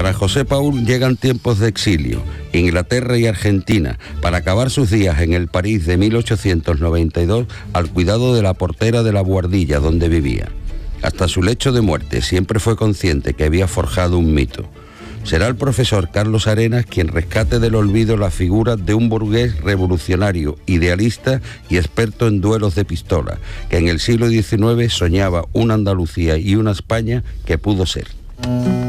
Para José Paul llegan tiempos de exilio, Inglaterra y Argentina, para acabar sus días en el París de 1892 al cuidado de la portera de la buhardilla donde vivía. Hasta su lecho de muerte siempre fue consciente que había forjado un mito. Será el profesor Carlos Arenas quien rescate del olvido la figura de un burgués revolucionario, idealista y experto en duelos de pistola, que en el siglo XIX soñaba una Andalucía y una España que pudo ser.